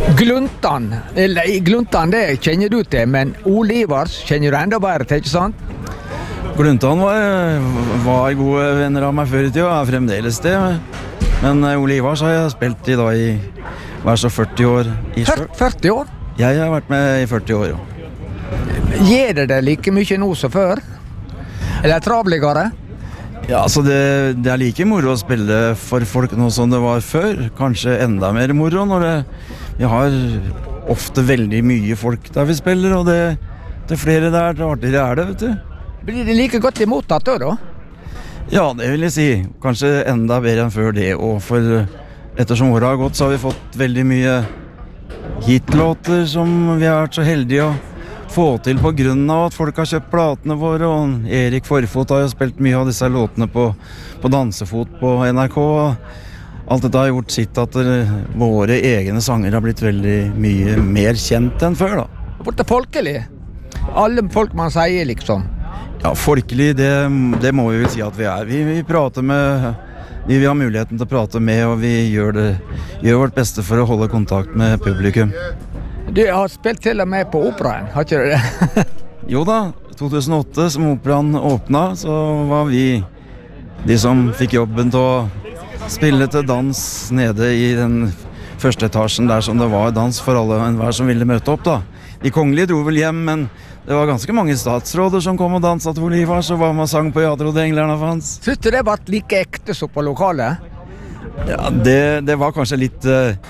Gluntan, Gluntan det kjenner du til, men Ole Ivars kjenner du enda bedre til, ikke sant? Gluntan var gode venner av meg før i tiden, og fremdeles det. Men Ole Ivars har jeg spilt i dag i hver så 40 år. 40 år? Jeg har vært med i 40 år, ja. Gir det like mye nå som før? Eller travligere? Ja, altså det er like moro å spille for folk nå som det var før. Kanskje enda mer moro når vi har ofte veldig mye folk der vi spiller, og det flere der, det artigere det, vet du. Blir det like godt imottatt da? Ja, det vil jeg si. Kanskje enda bedre enn før det, og for ettersom året har gått så har vi fått veldig mye hitlåter som vi har vært så heldige å få til på grunn av at folk har kjøpt platene våre, og Erik Forfot har jo spilt mye av disse låtene på dansefot på NRK. Alt dette har gjort sitt at våre egne sanger har blitt veldig mye mer kjent enn før, da. Borte folkelig. Alle folk man sier, liksom. Ja, folkelig, det må vi vel si at vi er. Vi prater med de vi har muligheten til å prate med, og vi gjør vårt beste for å holde kontakt med publikum. Du har spilt til og med på operaen, har ikke du det? Jo da, 2008 som operaen åpnet, så var vi de som fikk jobben til å spille til dans nede i den første etasjen der som det var dans for alle enhver som ville møte opp da. De kongelige dro vel hjem, men det var ganske mange statsråder som kom og danset til Ole Ivars og var med og sang på «Jeg trodde englerne fanns». Synes du det var like ekte som på lokalet? Ja, det var kanskje litt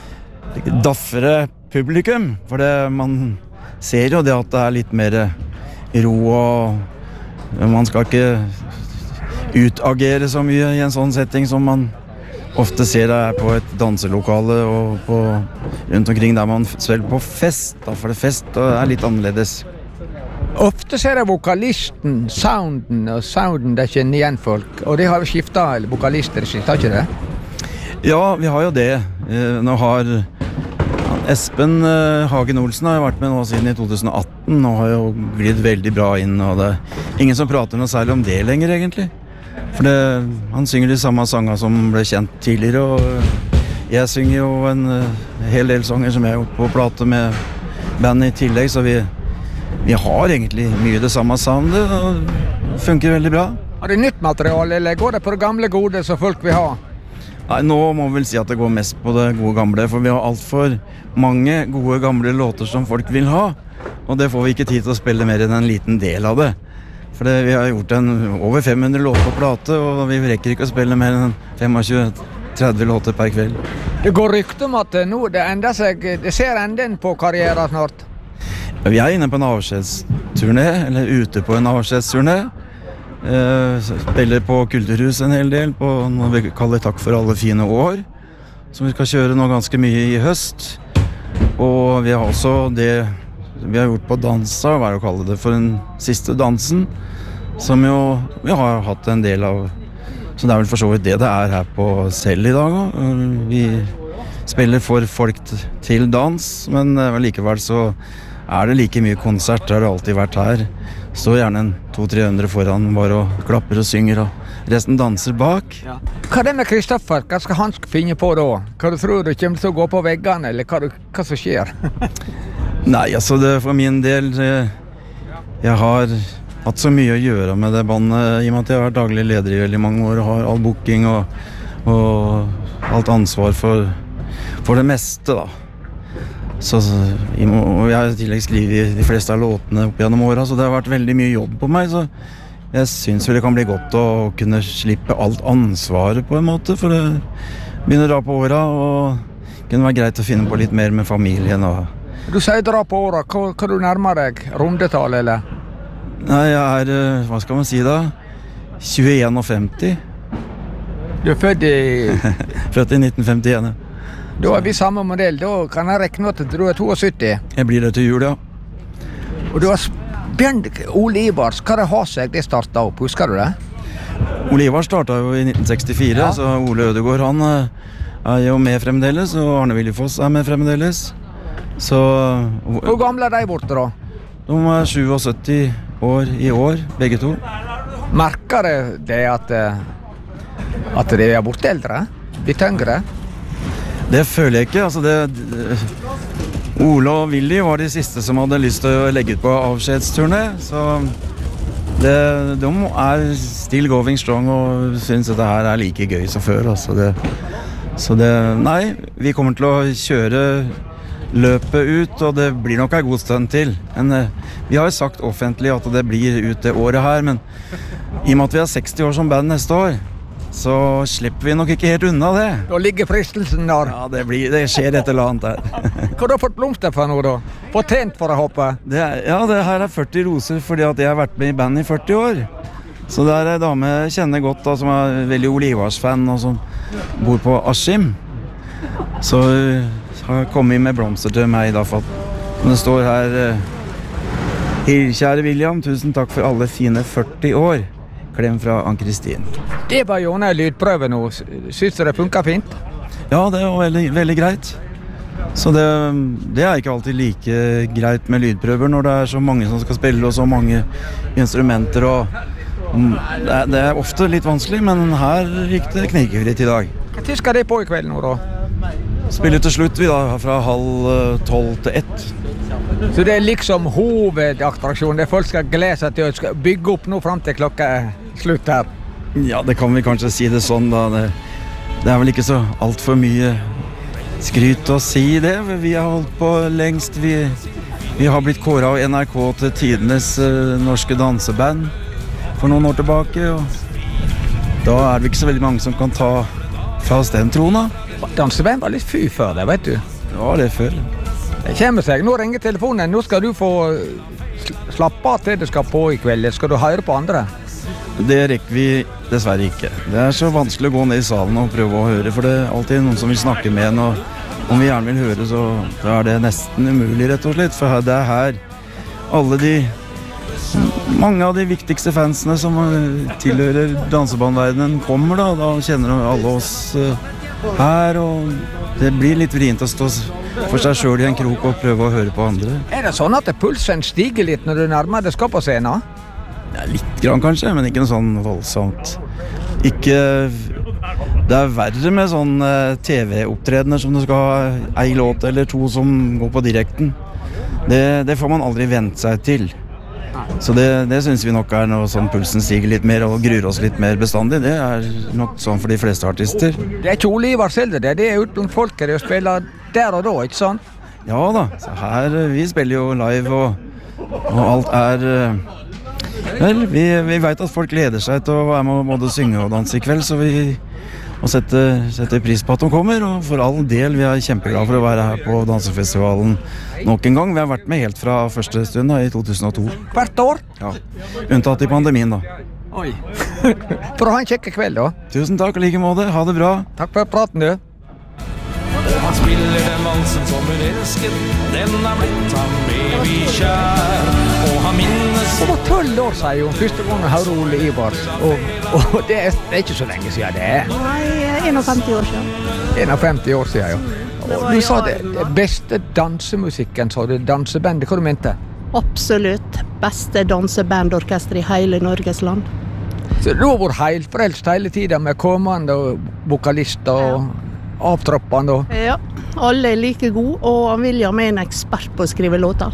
daffere publikum, for man ser jo det at det er litt mer ro, og man skal ikke utagere så mye i en sånn setting som man ofte ser det på et danselokale og rundt omkring der man spiller på fest, da, for det fest er litt annerledes. Ofte ser jeg vokalisten, sounden der kjenner igjen folk, og det har jo skiftet vokalister, har ikke det? Ja, vi har jo det. Nå har Espen Hagen Olsen har vært med nå siden i 2018 og har jo glidd veldig bra inn, og det er ingen som prater noe særlig om det lenger egentlig. For han synger de samme sangene som ble kjent tidligere, og jeg synger jo en hel del sanger som jeg har gjort på plate med band i tillegg, så vi har egentlig mye det samme soundet, og det funker veldig bra. Har du nytt materiale, eller går det på det gamle gode som folk vil ha? Nei, nå må vi vel si at det går mest på det gode gamle, for vi har alt for mange gode gamle låter som folk vil ha, og det får vi ikke tid til å spille mer enn en liten del av det. For vi har gjort over 500 låter på plate, og vi rekker ikke å spille mer enn 25-30 låter per kveld. Det går rykte om at nå det ser enden på karrieren snart. Vi er inne på en avskjedsturné, eller ute på en avskjedsturné. Spiller på Kulturhus en hel del på noe vi kaller Takk for alle fine år, som vi skal kjøre nå ganske mye i høst. Og vi har også det vi har gjort på dansa, hva er det å kalle det, for den siste dansen, som jo vi har hatt en del av. Så det er vel for så vidt det er her på selv i dag også. Vi spiller for folk til dans, men likevel så er det like mye konsert, det har det alltid vært her. Står gjerne 200-300 foran bare og klapper og synger, og resten danser bak. Ja. Hva er det med Kristoffer? Hva skal han finne på da? Hva du tror du kommer til å gå på veggene, eller hva som skjer? Nei, altså for min del, jeg har hatt så mye å gjøre med det bandet, i og med at jeg har vært daglig leder i veldig mange år, og har all booking og alt ansvar for det meste da. Så jeg har i tillegg skrivet de fleste av låtene opp gjennom året, så det har vært veldig mye jobb på meg, så jeg synes vel det kan bli godt å kunne slippe alt ansvaret på en måte, for det begynner å dra på året, og kunne være greit å finne på litt mer med familien. Du sier dra på året, hva du nærmer deg? Rundetall, eller? Nei, jeg hva skal man si da? 21 og 50. Du er født i... Født i 1951, ja. Da er vi samme modell, da kan jeg regne at du er 72. Jeg blir det til jul, ja. Og du har Ole Ivars, hva det har seg det startet opp, husker du det? Ole Ivars startet jo i 1964, ja. Så Ole Ødegård han er jo med fremdeles, og Arne Willy Foss er med fremdeles. Så... Hvor gamle er de borte da? De er 77 år i år, begge to. Merker det at de er borte eldre? Litt yngre? Det føler jeg ikke. Altså Ole og Willy var de siste som hadde lyst til å legge ut på avskjedsturné, så de still going strong og synes at det her er like gøy som før. Altså nei, vi kommer til å kjøre løpet ut, og det blir nok en god stund til. Men vi har jo sagt offentlig at det blir ut det året her, men i og med at vi har 60 år som band neste år, så slipper vi nok ikke helt unna det. Da ligger fristelsen der. Ja, det skjer et eller annet der. Hva har du fått blomster for nå da? Fortjent for å hoppe? Det her er 40 roser fordi at jeg har vært med i band i 40 år. Så det er en dame jeg kjenner godt da, som er veldig Ole Ivars-fan og som bor på Askim. Så har kommet med blomster til meg da, for at det står her kjære William, tusen takk for alle fine 40 år. Klem fra Ann-Kristin. Det var jo en lydprøve nå. Synes du det funker fint? Ja, det var veldig, veldig greit. Så det er ikke alltid like greit med lydprøver når det er så mange som skal spille og så mange instrumenter. Det er ofte litt vanskelig, men her gikk det knirkefritt i dag. Hva skal det på i kveld nå da? Spiller til slutt vi da, fra 11:30 til 1. Så det er liksom hovedattraksjonen, det folk skal glede seg til å bygge opp nå frem til klokka slutt her? Ja, det kan vi kanskje si det sånn da. Det er vel ikke så alt for mye skryt å si det. Vi har holdt på lengst. Vi har blitt kåret av NRK til tidenes norske danseband for noen år tilbake. Og da er det ikke så veldig mange som kan ta fra oss den trona. Danseband var litt fy før det, vet du. Ja, det er før. Det kommer seg. Nå ringer telefonen. Nå skal du få slappe av til det skal på i kveld. Skal du høre på andre? Det rekker vi dessverre ikke. Det er så vanskelig å gå ned i salen og prøve å høre, for det er alltid noen som vil snakke med en, og om vi gjerne vil høre, så er det nesten umulig, rett og slett, for det er her mange av de viktigste fansene som tilhører dansebandverdenen kommer da kjenner alle oss her, og det blir litt vrient å stå for seg selv i en krok og prøve å høre på andre. Er det sånn at pulsen stiger litt når du nærmer deg skal på scenen? Ja, litt grann kanskje, men ikke noe sånn voldsomt. Det er verre med sånn TV-opptredener som du skal ha en låt eller to som går på direkten. Det får man aldri vent seg til. Så det synes vi nok er når sånn pulsen stiger litt mer og gruer oss litt mer bestandig. Det er nok sånn for de fleste artister. Det er ikke Ole Ivar selv det er ut blant folket det å spille der og da, ikke sant? Ja da, så her vi spiller jo live og alt er... Vel, vi vet at folk gleder seg til å være med og både synge og danse i kveld, så vi setter pris på at de kommer, og for all del, vi er kjempeglade for å være her på dansefestivalen nok en gang. Vi har vært med helt fra første stund da, i 2002. Hvert år? Ja, unntatt i pandemien da. Oi. For å ha en kjekke kveld da. Tusen takk, like måte. Ha det bra. Takk for praten, du. Og han spiller den valsen som hun elsket, den har blitt ham evig kjær, og han minnes... Det var 12 år siden jo, første gang jeg hørte Ole Ivars, og det er ikke så lenge siden det er. Nei, 51 år siden. 51 år siden, ja. Og du sa det beste dansemusikken, sa du, dansebandet, hva du mente? Absolutt beste dansebandorkester i hele Norges land. Så du har vært heilfrelst hele tiden med kommende og vokalister og avtroppende? Ja, alle er like gode, og William er en ekspert på å skrive låter.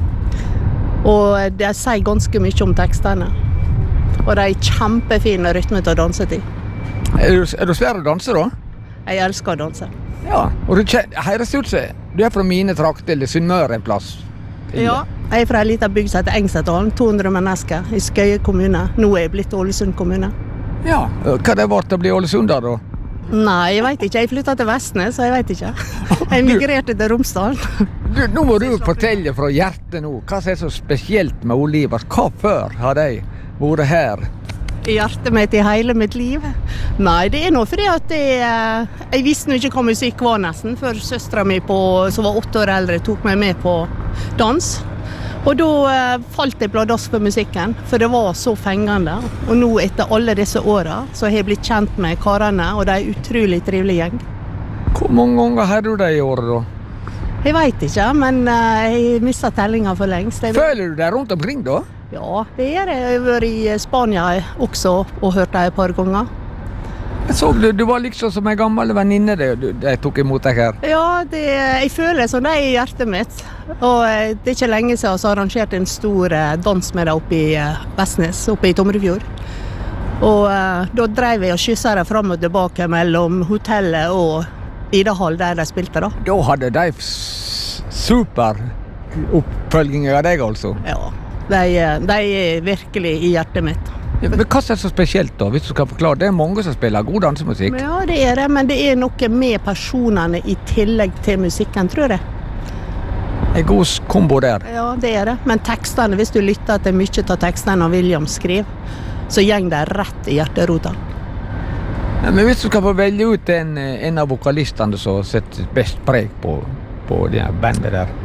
Og de sier ganske mye om tekstene. Og de er kjempefine rytme til å danse til. Er du svær å danse da? Jeg elsker å danse. Ja, og du høres ut som du er fra mine trakter, eller Sunnmøre en plass. Ja, jeg er fra en liten bygd som heter Engsetdalen, 200 mennesker i Skøye kommune. Nå er jeg blitt Ålesund kommune. Ja, hva det var til å bli Ålesund da? Nei, jeg vet ikke. Jeg flyttet til Vestnes, så jeg vet ikke. Jeg migrerte til Romsdal. Nå må du fortelle fra hjertet nå. Hva er så spesielt med Ole Ivars? Hva før har de vært her? Hjertet mitt i hele mitt liv? Nei, det er noe fordi at jeg visste ikke hva musikk var nesten, før søstera mi som var 8 år eldre, tok meg med på dans. Og da falt jeg pladask for musikken, for det var så fengende. Og nå etter alle disse årene, så har jeg blitt kjent med karene, og det er utrolig trivelig gjeng. Hvor mange ganger har du det i året da? Jeg vet ikke, men jeg mistet tellingen for lengst. Føler du deg rundt omkring da? Ja, det gjør jeg. Jeg har vært i Spania også og hørt det et par ganger. Jeg så du var liksom som en gammel venninne de tok imot deg her. Ja, jeg føler som det i hjertet mitt. Og det ikke lenge siden så arrangerte en stor dans med det oppe i Vestnes, oppe i Tomrefjord. Og da drev jeg og kysset det frem og tilbake mellom hotellet og Idahall der de spilte da. Da hadde de super oppfølging av deg altså. Ja, de er virkelig i hjertet mitt. Ja, men hva er så spesielt da, hvis du skal forklare? Det er mange som spiller god dansemusikk. Ja, det er det, men det er noe med personene i tillegg til musikken, tror jeg. En god kombo der. Ja, det er det. Men tekstene, hvis du lytter til mye av tekstene William skriver, så gjeng det rett i hjerterota. Ja, men hvis du skal få velge ut en av vokalistene som setter best preg på det bandet der.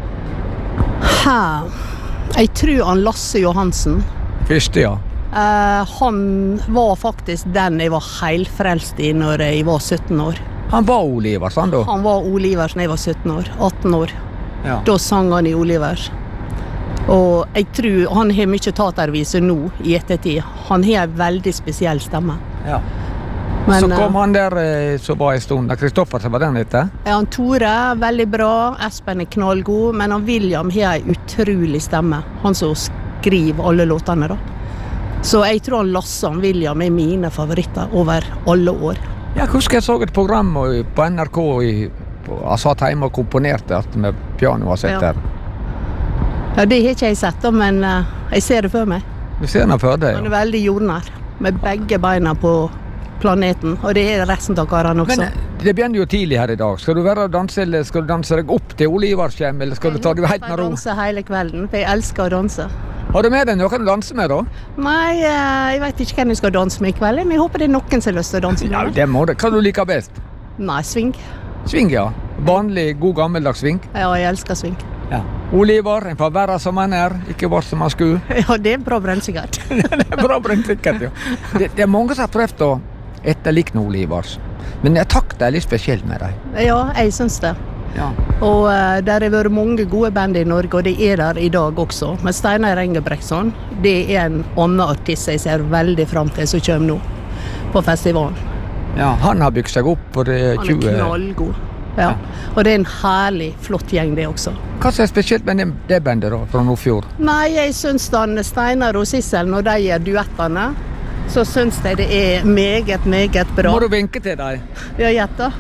Jeg tror han Lasse Johansen. Første, ja. Han var faktisk den jeg var heilfrelst i når jeg var 17 år. Han var Olivers, han da? Han var Olivers når jeg var 17 år, 18 år. Ja. Da sang han i Olivers. Og jeg tror han har mye taterviser nå i ettertid. Han har en veldig spesiell stemme. Ja. Men, så kom han der som var en stund, Kristoffer, som var den etter? Ja, han Tore, veldig bra. Espen er knallgod, men han William har en utrolig stemme. Han som skriver alle låtene da. Så jeg tror han Lasse og William er mine favoritter over alle år. Jeg husker jeg så et program på NRK jeg satt hjemme og komponerte at med piano har sett der. Ja, det har ikke jeg sett da, men jeg ser det for meg. Du ser den for deg, ja. Han er veldig jordnær, med begge beina på planeten, og det er resten av karene også. Men det begynner jo tidlig her i dag. Skal du være og danse, eller skal du danse deg opp til Oliverskjem, eller skal du ta det helt med ro? Jeg danser hele kvelden, for jeg elsker å danse. Har du med deg noen å danse med da? Nei, jeg vet ikke hvem jeg skal danse med i kveld, men jeg håper det er noen som har lyst til å danse med. Ja, det må det. Hva du liker best? Nei, swing. Swing, ja. Vanlig, god gammeldags swing. Ja, jeg elsker swing. Ja. Oliver, en får være som han er, ikke bare som han skulle. Ja, det er bra brennsikkert. Det er bra brennsikkert, ja. Det er mange som har prøvd å etterlikne Olivers. Men jeg takter er litt spesielt med deg. Ja, jeg synes det. Ja. Og der har vært mange gode band i Norge, og det er der i dag også. Men Steinar Engebrektsson, det er en annen artist jeg ser veldig frem til som kommer nå på festivalen. Ja, han har bygd seg opp på det 20... Han er knallgod. Ja. Og det er en herlig, flott gjeng det også. Hva er spesielt med det bandet da, fra Nordfjord? Nei, jeg synes Steinar og Sissel, når de gjør duettene, så synes jeg det er meget, meget bra. Må du vinke til deg? Ja, gjett da.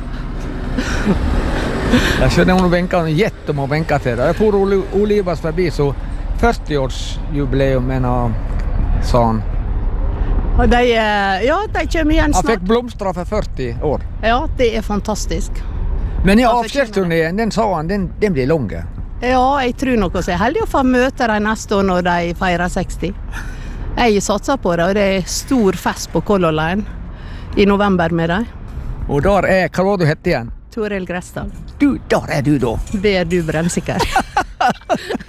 Jeg skjønner om du vinker, gjett om å vinke til deg. Jeg får Olivers forbi, så 40-årsjubileum, sa han. Og de kommer igjen snart. Han fikk blomstra for 40 år. Ja, det er fantastisk. Men i avskjedsturneen, den sa han, den blir lange. Ja, jeg tror nok også. Jeg er heldig å få møte dem neste år når de feirer 60. Jeg satser på det, og det er stor fest på Color Line i november med dem. Og der hva var du hette igjen? Toril Gressdal. Der er du da. Det er du brennsikker.